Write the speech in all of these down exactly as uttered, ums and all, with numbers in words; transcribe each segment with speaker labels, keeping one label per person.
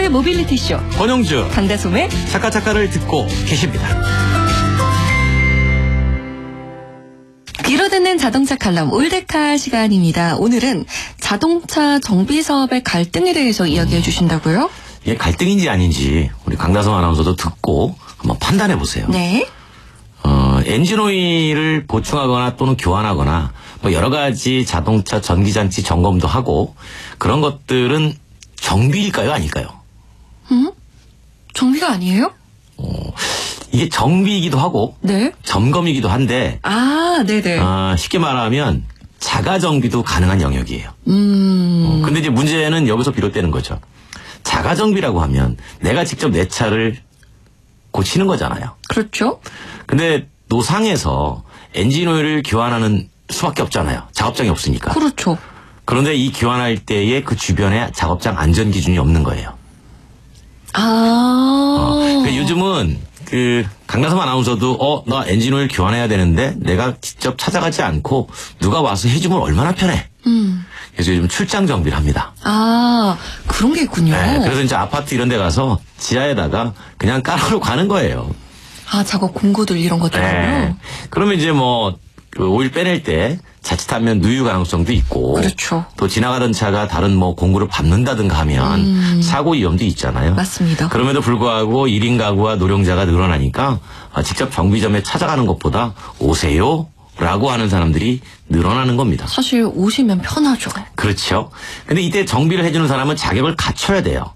Speaker 1: 오늘의 모빌리티 쇼
Speaker 2: 권영주
Speaker 1: 강다솜의
Speaker 2: 차카차카를 듣고 계십니다.
Speaker 1: 귀로 듣는 자동차 칼럼 올데카 시간입니다. 오늘은 자동차 정비 사업의 갈등에 대해서 이야기해 주신다고요?
Speaker 2: 이게 갈등인지 아닌지 우리 강다솜 아나운서도 듣고 한번 판단해 보세요.
Speaker 1: 네.
Speaker 2: 어, 엔진오일을 보충하거나 또는 교환하거나 뭐 여러 가지 자동차 전기장치 점검도 하고 그런 것들은 정비일까요, 아닐까요?
Speaker 1: 음? 정비가 아니에요?
Speaker 2: 어, 이게 정비이기도 하고
Speaker 1: 네.
Speaker 2: 점검이기도 한데
Speaker 1: 아, 네네.
Speaker 2: 아, 쉽게 말하면 자가 정비도 가능한 영역이에요.
Speaker 1: 음.
Speaker 2: 어, 근데 이제 문제는 여기서 비롯되는 거죠. 자가 정비라고 하면 내가 직접 내 차를 고치는 거잖아요.
Speaker 1: 그렇죠.
Speaker 2: 근데 노상에서 엔진오일을 교환하는 수밖에 없잖아요. 작업장이 없으니까.
Speaker 1: 그렇죠.
Speaker 2: 그런데 이 교환할 때에 그 주변에 작업장 안전 기준이 없는 거예요.
Speaker 1: 아.
Speaker 2: 어, 그러니까 요즘은 그 강다솜 아나운서도 어, 나 엔진오일 교환해야 되는데 내가 직접 찾아가지 않고 누가 와서 해주면 얼마나 편해.
Speaker 1: 음.
Speaker 2: 그래서 요즘 출장 정비를 합니다.
Speaker 1: 아, 그런 게 있군요.
Speaker 2: 네, 그래서 이제 아파트 이런 데 가서 지하에다가 그냥 깔아놓고 가는 거예요.
Speaker 1: 아, 작업 공구들 이런 것들은요?
Speaker 2: 네. 그러면 이제 뭐, 그 오일 빼낼 때 자칫하면 누유 가능성도 있고.
Speaker 1: 그렇죠.
Speaker 2: 또 지나가던 차가 다른 뭐 공구를 밟는다든가 하면
Speaker 1: 음.
Speaker 2: 사고 위험도 있잖아요.
Speaker 1: 맞습니다.
Speaker 2: 그럼에도 불구하고 일 인 가구와 노령자가 늘어나니까 직접 정비점에 찾아가는 것보다 오세요 라고 하는 사람들이 늘어나는 겁니다.
Speaker 1: 사실 오시면 편하죠.
Speaker 2: 그렇죠. 근데 이때 정비를 해주는 사람은 자격을 갖춰야 돼요.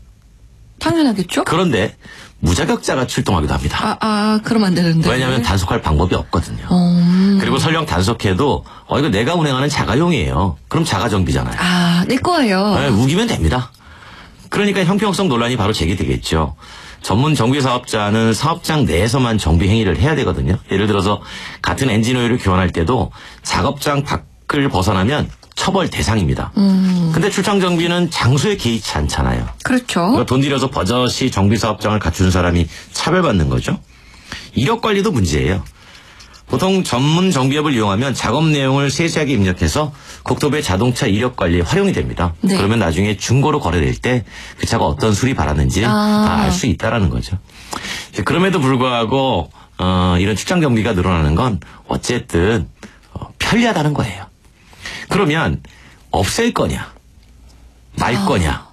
Speaker 1: 당연하겠죠?
Speaker 2: 그런데 무자격자가 출동하기도 합니다.
Speaker 1: 아, 아, 그러면 안 되는데.
Speaker 2: 왜냐하면 단속할 방법이 없거든요.
Speaker 1: 음.
Speaker 2: 그리고 설령 단속해도 어 이거 내가 운행하는 자가용이에요. 그럼 자가정비잖아요.
Speaker 1: 아, 내 거예요.
Speaker 2: 네, 우기면 됩니다. 그러니까 형평성 논란이 바로 제기되겠죠. 전문 정비 사업자는 사업장 내에서만 정비 행위를 해야 되거든요. 예를 들어서 같은 엔진오일을 교환할 때도 작업장 밖을 벗어나면 처벌 대상입니다.
Speaker 1: 음.
Speaker 2: 근데 출장 정비는 장소에 개의치 않잖아요.
Speaker 1: 그렇죠.
Speaker 2: 그러니까 돈 들여서 버젓이 정비 사업장을 갖춘 사람이 차별받는 거죠. 이력 관리도 문제예요. 보통 전문 정비업을 이용하면 작업 내용을 세세하게 입력해서 국토부의 자동차 이력 관리에 활용이 됩니다.
Speaker 1: 네.
Speaker 2: 그러면 나중에 중고로 거래될 때 그 차가 어떤 수리 받았는지
Speaker 1: 아.
Speaker 2: 다 알 수 있다라는 거죠. 그럼에도 불구하고 어, 이런 출장 정비가 늘어나는 건 어쨌든 어, 편리하다는 거예요. 그러면 없앨 거냐 말
Speaker 1: 아.
Speaker 2: 거냐.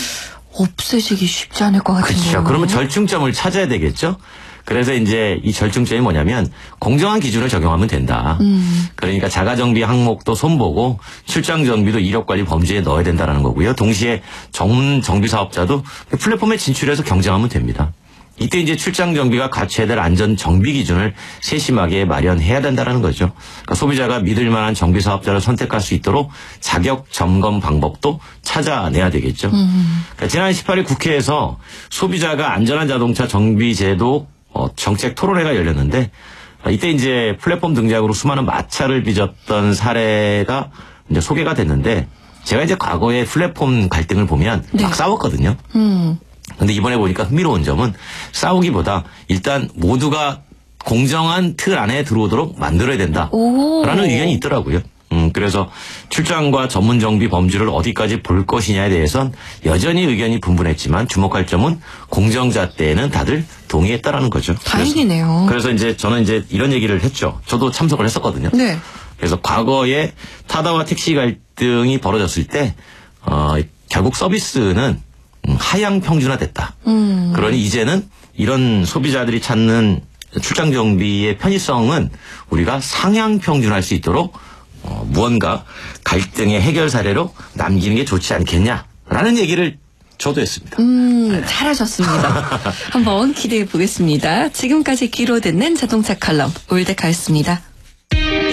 Speaker 1: 없애시기 쉽지 않을 것 같은데요.
Speaker 2: 그렇죠. 그러면 절충점을 찾아야 되겠죠. 그래서 이제 이 절충점이 뭐냐면 공정한 기준을 적용하면 된다.
Speaker 1: 음.
Speaker 2: 그러니까 자가정비 항목도 손보고 출장정비도 이력관리 범주에 넣어야 된다는 거고요. 동시에 전문 정비사업자도 플랫폼에 진출해서 경쟁하면 됩니다. 이때 이제 출장정비가 갖춰야 될 안전 정비 기준을 세심하게 마련해야 된다는 거죠. 그러니까 소비자가 믿을 만한 정비사업자를 선택할 수 있도록 자격 점검 방법도 찾아내야 되겠죠.
Speaker 1: 음.
Speaker 2: 그러니까 지난 십팔 일 국회에서 소비자가 안전한 자동차 정비 제도 어, 정책 토론회가 열렸는데 이때 이제 플랫폼 등장으로 수많은 마찰을 빚었던 사례가 이제 소개가 됐는데 제가 이제 과거에 플랫폼 갈등을 보면
Speaker 1: 네.
Speaker 2: 막 싸웠거든요.
Speaker 1: 음.
Speaker 2: 근데 이번에 보니까 흥미로운 점은 싸우기보다 일단 모두가 공정한 틀 안에 들어오도록 만들어야 된다라는
Speaker 1: 오.
Speaker 2: 의견이 있더라고요. 음, 그래서 출장과 전문 정비 범주를 어디까지 볼 것이냐에 대해선 여전히 의견이 분분했지만 주목할 점은 공정잣대에는 다들 동의했다라는 거죠.
Speaker 1: 다행이네요.
Speaker 2: 그래서, 그래서 이제 저는 이제 이런 얘기를 했죠. 저도 참석을 했었거든요.
Speaker 1: 네.
Speaker 2: 그래서 과거에 타다와 택시 갈등이 벌어졌을 때 어, 결국 서비스는 하향 평준화됐다.
Speaker 1: 음.
Speaker 2: 그러니 이제는 이런 소비자들이 찾는 출장 정비의 편의성은 우리가 상향 평준화할 수 있도록 어, 무언가 갈등의 해결 사례로 남기는 게 좋지 않겠냐라는 얘기를 저도 했습니다.
Speaker 1: 음,
Speaker 2: 네.
Speaker 1: 잘하셨습니다. 한번 기대해 보겠습니다. 지금까지 귀로 듣는 자동차 칼럼 올데카였습니다.